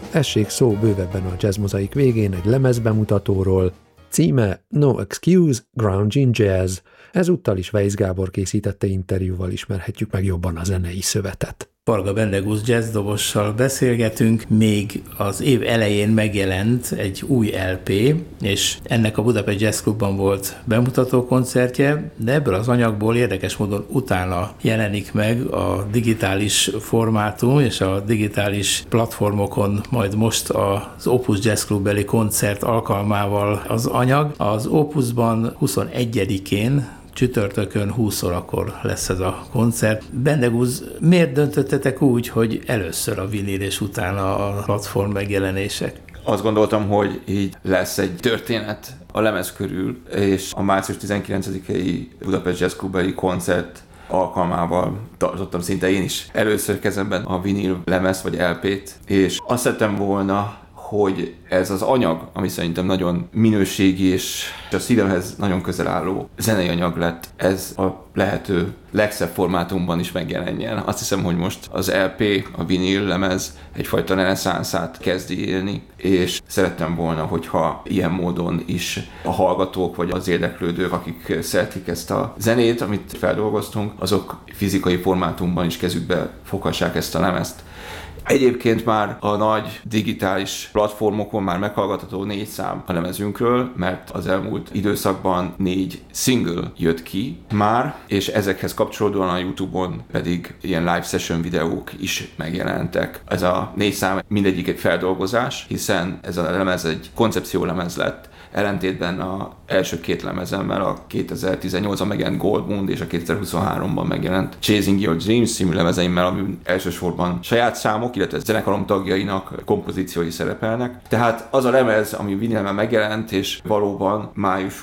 essék szó bővebben a Jazz Mozaik végén egy lemezbemutatóról, címe No Excuse, Grunge in Jazz. Ezúttal is Weisz Gábor készítette interjúval ismerhetjük meg jobban a zenei szövetet. Varga Bendegusz jazzdobossal beszélgetünk, még az év elején megjelent egy új LP, és ennek a Budapest Jazz Clubban volt bemutató koncertje, de ebből az anyagból érdekes módon utána jelenik meg a digitális formátum, és a digitális platformokon majd most az Opus Jazz Club-beli koncert alkalmával az anyag. Az Opusban 21-én csütörtökön 20 órakor lesz ez a koncert. Bendegusz, miért döntöttetek úgy, hogy először a vinil és utána a platform megjelenések? Azt gondoltam, hogy így lesz egy történet a lemez körül, és a március 19-i Budapest Jazz Club-beli koncert alkalmával tartottam szinte én is először kezemben a vinil lemez vagy LP-t, és azt szerettem volna, hogy ez az anyag, ami szerintem nagyon minőségi és a szívemhez nagyon közel álló zenei anyag lett, ez a lehető legszebb formátumban is megjelenjen. Azt hiszem, hogy most az LP, a vinil lemez egyfajta reneszánszát kezdi élni, és szerettem volna, hogyha ilyen módon is a hallgatók vagy az érdeklődők, akik szeretik ezt a zenét, amit feldolgoztunk, azok fizikai formátumban is kezükbe foghassák ezt a lemezt. Egyébként már a nagy digitális platformokon már meghallgatható 4 szám a lemezünkről, mert az elmúlt időszakban 4 single jött ki már, és ezekhez kapcsolódóan a YouTube-on pedig ilyen live session videók is megjelentek. Ez a 4 szám mindegyik egy feldolgozás, hiszen ez a lemez egy koncepciólemez lett, ellentétben az első 2 lemezemmel, a 2018-ban megjelent Gold Moon és a 2023-ban megjelent Chasing Your Dreams című lemezeimmel, ami elsősorban saját számok, illetve zenekarom tagjainak kompozíciói szerepelnek. Tehát az a lemez, ami vinilben megjelent, és valóban május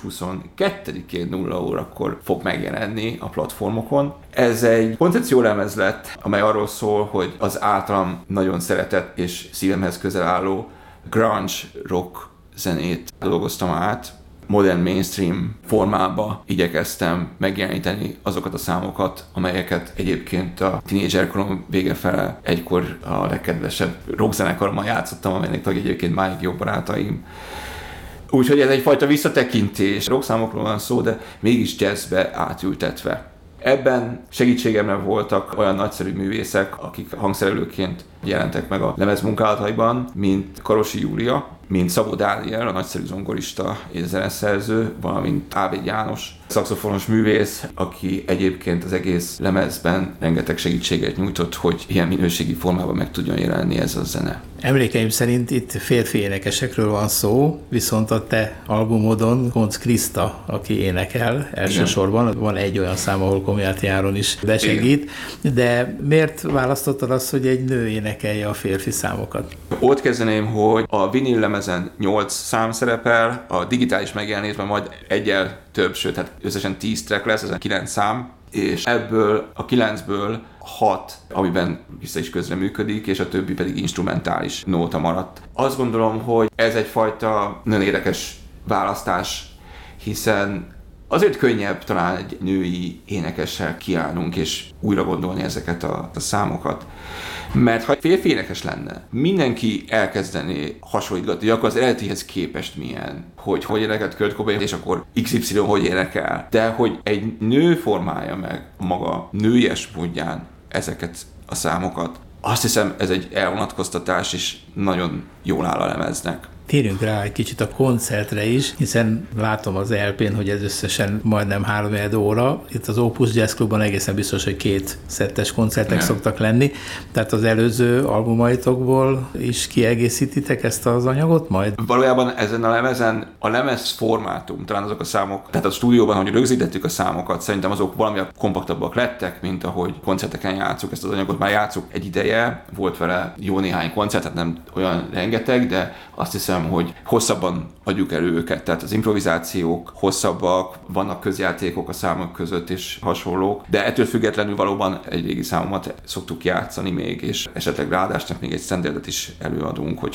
22-én 0 órakor fog megjelenni a platformokon. Ez egy koncepciólemez lett, amely arról szól, hogy az általam nagyon szeretett és szívemhez közel álló grunge rock zenét dolgoztam át. Modern mainstream formába igyekeztem megjeleníteni azokat a számokat, amelyeket egyébként a tínédzserkorom vége fele egykor a legkedvesebb rockzenekarommal játszottam, amelynek tagja egyébként máig jó barátaim. Úgyhogy ez egyfajta visszatekintés. Rockszámokról van szó, de mégis jazzbe átültetve. Ebben segítségemre voltak olyan nagyszerű művészek, akik hangszerelőként jelentek meg a lemezmunkálataiban, mint Karosi Júlia, mint Szabó Dániel, a nagyszerű zongorista és zeneszerző, valamint Ávéd János, szaxofonos művész, aki egyébként az egész lemezben rengeteg segítséget nyújtott, hogy ilyen minőségi formában meg tudjon jelenni ez a zene. Emlékeim szerint itt férfi énekesekről van szó, viszont a te albumodon Koncz Kriszta, aki énekel elsősorban, van egy olyan szám, ahol Komjáti Áron is besegít, de miért választottad azt, hogy egy nő énekelje a férfi számokat? Ott kezdeném, hogy a vinil lemezen 8 szám szerepel, a digitális megjelenésben majd egyel több, sőt, hát összesen 10 track lesz, ez 9 szám, és ebből a 9-ből 6, amiben vissza is közreműködik, és a többi pedig instrumentális nóta maradt. Azt gondolom, hogy ez egyfajta nagyon érdekes választás, hiszen azért könnyebb talán egy női énekessel kiállnunk és újra gondolni ezeket a számokat. Mert ha férfi énekes lenne, mindenki elkezdené hasonlítgatni, hogy akkor az eredetihez képest milyen, hogy énekelt Kurt Cobain, és akkor XY hogy énekel. De hogy egy nő formálja meg maga nőies módján ezeket a számokat, azt hiszem ez egy elvonatkoztatás, és nagyon jól áll a lemeznek. Térjünk rá egy kicsit a koncertre is, hiszen látom az LP-n, hogy ez összesen majdnem 3 óra. Itt az Opus Jazz Clubban egészen biztos, hogy 2 szettes koncertek szoktak lenni. Tehát az előző albumaitokból is kiegészítitek ezt az anyagot majd? Valójában ezen a lemezen a lemez formátum, talán azok a számok, tehát a stúdióban, hogy rögzítettük a számokat, szerintem azok valamivel kompaktabbak lettek, mint ahogy koncerteken játszuk. Ezt az anyagot már játszuk egy ideje, volt vele jó néhány koncert, tehát nem olyan rengeteg, de azt hiszem, hogy hosszabban adjuk elő őket, tehát az improvizációk hosszabbak, vannak közjátékok a számok között és hasonlók, de ettől függetlenül valóban egy régi számomat szoktuk játszani még, és esetleg ráadásnak még egy standardet is előadunk, hogyha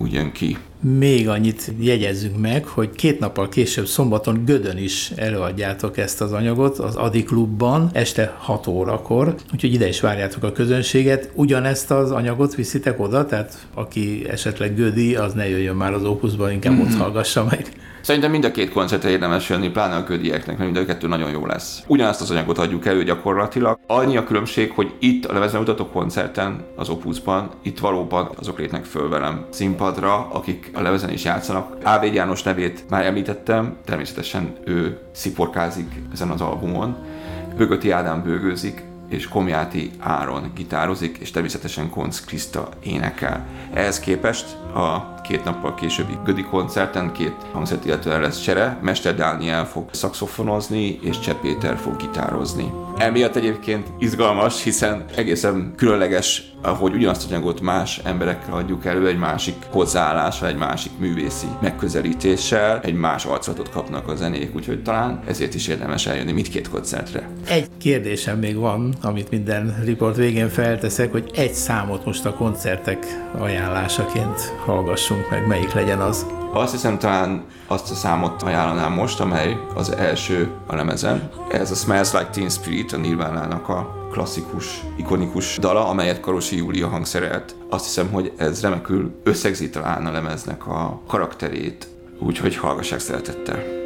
úgy jön ki. Még annyit jegyezzünk meg, hogy 2 nappal később szombaton Gödön is előadjátok ezt az anyagot az Adi Klubban este 6 órakor, úgyhogy ide is várjátok a közönséget. Ugyanezt az anyagot viszitek oda, tehát aki esetleg gödi, az ne jöjjön már az Opusba, inkább ott hallgassa meg. Szerintem mind a 2 koncertre érdemes jönni, pláne a gödieknek, mert mind a 2 nagyon jó lesz. Ugyanazt az anyagot adjuk elő gyakorlatilag. Annyi a különbség, hogy itt a lemezbemutató koncerten, az Opusban, itt valóban azok lépnek föl velem színpadra, akik a lemezen is játszanak. Ávéd János nevét már említettem, természetesen ő sziporkázik ezen az albumon. Bögöti Ádám bőgőzik, és Komjáti Áron gitározik, és természetesen Koncz Kriszta énekel. Ehhez képest a 2 nappal későbbi gödi koncerten 2 hangszert illetően lesz csere, Mester Dániel fog szaxofonozni, és Cseh Péter fog gitározni. Emiatt egyébként izgalmas, hiszen egészen különleges, ahogy ugyanazt az anyagot más emberekkel adjuk elő, egy másik hozzáállással, egy másik művészi megközelítéssel, egy más arculatot kapnak a zenék, úgyhogy talán ezért is érdemes eljönni mindkét koncertre. Egy kérdésem még van, amit minden riport végén felteszek, hogy egy számot most a koncertek ajánlásaként hallgassunk meg, melyik legyen az? Azt hiszem, talán azt a számot ajánlanám most, amely az első a lemezen. Ez a Smells Like Teen Spirit, a Nirvánának a klasszikus, ikonikus dala, amelyet Karosi Júlia hangszerelt. Azt hiszem, hogy ez remekül összegzi talán a lemeznek a karakterét, úgyhogy hallgassák szeretettel.